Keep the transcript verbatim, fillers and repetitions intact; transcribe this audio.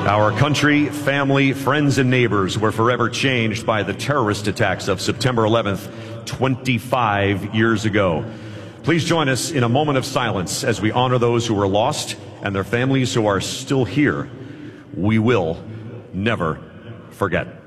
Our country, family, friends, and neighbors were forever changed by the terrorist attacks of September eleventh, twenty-five years ago. Please join us in a moment of silence as we honor those who were lost and their families who are still here. We will never forget.